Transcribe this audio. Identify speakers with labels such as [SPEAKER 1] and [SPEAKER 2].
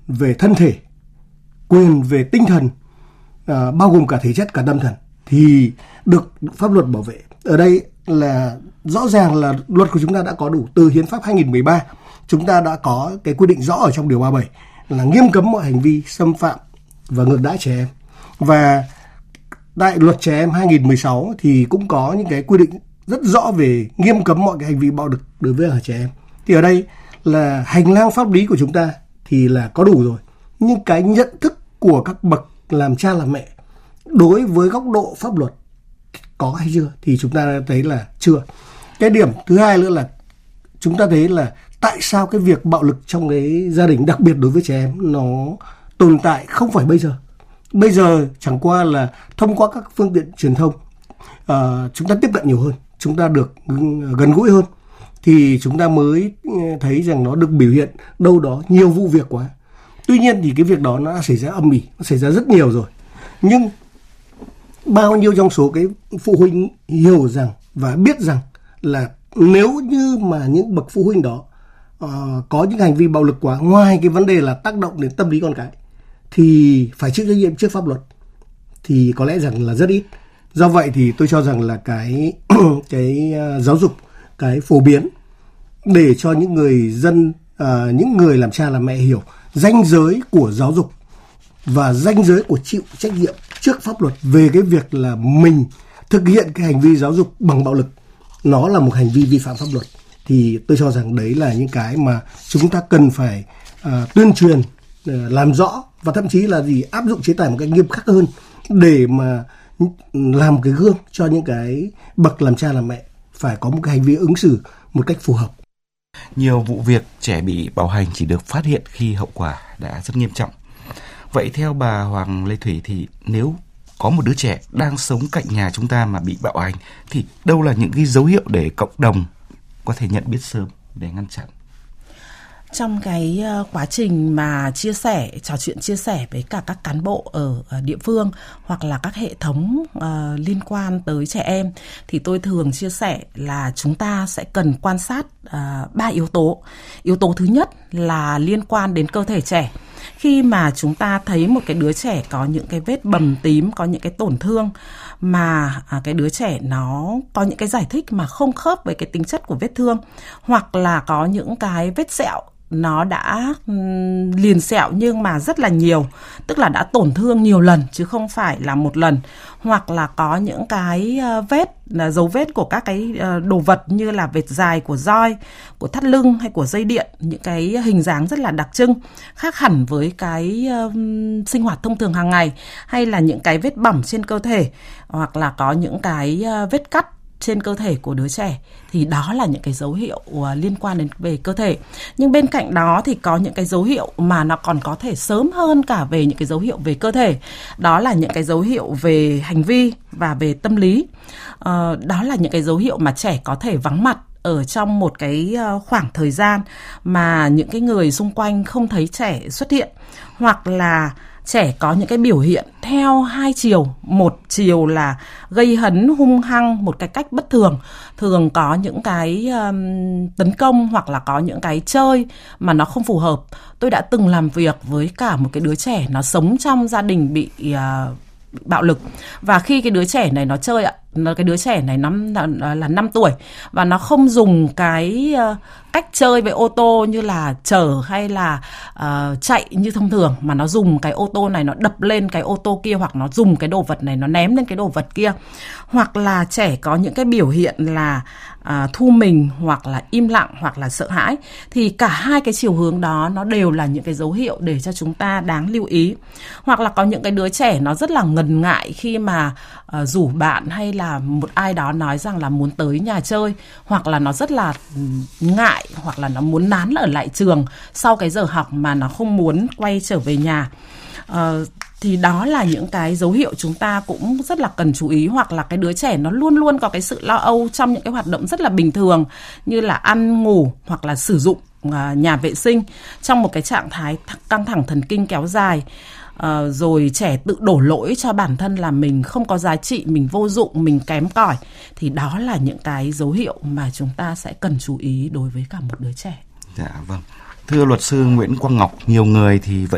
[SPEAKER 1] về thân thể, quyền về tinh thần, bao gồm cả thể chất, cả tâm thần, thì được pháp luật bảo vệ. Ở đây là rõ ràng là luật của chúng ta đã có đủ. Từ Hiến pháp 2013 chúng ta đã có cái quy định rõ ở trong điều 37 là nghiêm cấm mọi hành vi xâm phạm và ngược đãi trẻ em. Và tại luật trẻ em 2016 thì cũng có những cái quy định rất rõ về nghiêm cấm mọi cái hành vi bạo lực đối với trẻ em. Thì ở đây là hành lang pháp lý của chúng ta thì là có đủ rồi. Nhưng cái nhận thức của các bậc làm cha làm mẹ đối với góc độ pháp luật có hay chưa thì chúng ta thấy là chưa. Cái điểm thứ hai nữa là chúng ta thấy là tại sao cái việc bạo lực trong cái gia đình, đặc biệt đối với trẻ em, nó tồn tại không phải bây giờ. Bây giờ chẳng qua là thông qua các phương tiện truyền thông, chúng ta tiếp cận nhiều hơn, chúng ta được gần gũi hơn, thì chúng ta mới thấy rằng nó được biểu hiện đâu đó nhiều vụ việc quá. Tuy nhiên thì cái việc đó nó đã xảy ra âm ỉ, nó xảy ra rất nhiều rồi. Nhưng bao nhiêu trong số cái phụ huynh hiểu rằng và biết rằng là nếu như mà những bậc phụ huynh đó có những hành vi bạo lực quá, ngoài cái vấn đề là tác động đến tâm lý con cái, thì phải chịu trách nhiệm trước pháp luật, thì có lẽ rằng là rất ít. Do vậy thì tôi cho rằng là cái giáo dục, cái phổ biến để cho những người dân, những người làm cha làm mẹ hiểu ranh giới của giáo dục và ranh giới của chịu trách nhiệm trước pháp luật về cái việc là mình thực hiện cái hành vi giáo dục bằng bạo lực, nó là một hành vi vi phạm pháp luật. Thì tôi cho rằng đấy là những cái mà chúng ta cần phải tuyên truyền, làm rõ, và thậm chí là áp dụng chế tài một cách nghiêm khắc hơn để mà làm một cái gương cho những cái bậc làm cha làm mẹ phải có một cái hành vi ứng xử một cách phù hợp.
[SPEAKER 2] Nhiều vụ việc trẻ bị bạo hành chỉ được phát hiện khi hậu quả đã rất nghiêm trọng. Vậy theo bà Hoàng Lê Thủy thì nếu có một đứa trẻ đang sống cạnh nhà chúng ta mà bị bạo hành thì đâu là những cái dấu hiệu để cộng đồng có thể nhận biết sớm để ngăn chặn?
[SPEAKER 3] Trong cái quá trình mà trò chuyện chia sẻ với cả các cán bộ ở địa phương hoặc là các hệ thống liên quan tới trẻ em, thì tôi thường chia sẻ là chúng ta sẽ cần quan sát 3 yếu tố. Yếu tố thứ nhất là liên quan đến cơ thể trẻ. Khi mà chúng ta thấy một cái đứa trẻ có những cái vết bầm tím, có những cái tổn thương mà cái đứa trẻ nó có những cái giải thích mà không khớp với cái tính chất của vết thương, hoặc là có những cái vết sẹo nó đã liền sẹo nhưng mà rất là nhiều, tức là đã tổn thương nhiều lần chứ không phải là một lần, hoặc là có những cái dấu vết của các cái đồ vật như là vệt dài của roi, của thắt lưng hay của dây điện, những cái hình dáng rất là đặc trưng khác hẳn với cái sinh hoạt thông thường hàng ngày, hay là những cái vết bỏng trên cơ thể, hoặc là có những cái vết cắt trên cơ thể của đứa trẻ, thì đó là những cái dấu hiệu liên quan đến về cơ thể. Nhưng bên cạnh đó thì có những cái dấu hiệu mà nó còn có thể sớm hơn cả về những cái dấu hiệu về cơ thể. Đó là những cái dấu hiệu về hành vi và về tâm lý. Đó là những cái dấu hiệu mà trẻ có thể vắng mặt ở trong một cái khoảng thời gian mà những cái người xung quanh không thấy trẻ xuất hiện, hoặc là trẻ có những cái biểu hiện theo hai chiều. Một chiều là gây hấn hung hăng một cái cách bất thường, thường có những cái tấn công hoặc là có những cái chơi mà nó không phù hợp. Tôi đã từng làm việc với cả một cái đứa trẻ nó sống trong gia đình bị bạo lực, và khi cái đứa trẻ này nó chơi cái đứa trẻ này là 5 tuổi và nó không dùng cái cách chơi với ô tô như là chở hay là chạy như thông thường, mà nó dùng cái ô tô này nó đập lên cái ô tô kia, hoặc nó dùng cái đồ vật này nó ném lên cái đồ vật kia, hoặc là trẻ có những cái biểu hiện là thu mình hoặc là im lặng hoặc là sợ hãi, thì cả hai cái chiều hướng đó nó đều là những cái dấu hiệu để cho chúng ta đáng lưu ý. Hoặc là có những cái đứa trẻ nó rất là ngần ngại khi mà rủ bạn hay là một ai đó nói rằng là muốn tới nhà chơi, hoặc là nó rất là ngại, hoặc là nó muốn nán ở lại trường sau cái giờ học mà nó không muốn quay trở về nhà. Thì đó là những cái dấu hiệu chúng ta cũng rất là cần chú ý. Hoặc là cái đứa trẻ nó luôn luôn có cái sự lo âu trong những cái hoạt động rất là bình thường như là ăn, ngủ hoặc là sử dụng nhà vệ sinh trong một cái trạng thái căng thẳng thần kinh kéo dài. Rồi trẻ tự đổ lỗi cho bản thân là mình không có giá trị, mình vô dụng, mình kém cỏi. Thì đó là những cái dấu hiệu mà chúng ta sẽ cần chú ý đối với cả một đứa trẻ.
[SPEAKER 2] Dạ vâng. Thưa luật sư Nguyễn Quang Ngọc, nhiều người thì vẫn